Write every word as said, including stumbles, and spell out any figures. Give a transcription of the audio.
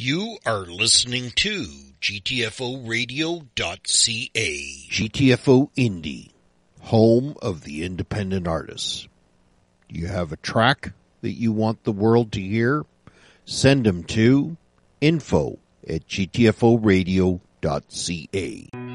You are listening to G T F O radio dot C A. G T F O Indie, home of the independent artists. You have a track that you want the world to hear? Send them to info at G T F O radio dot C A.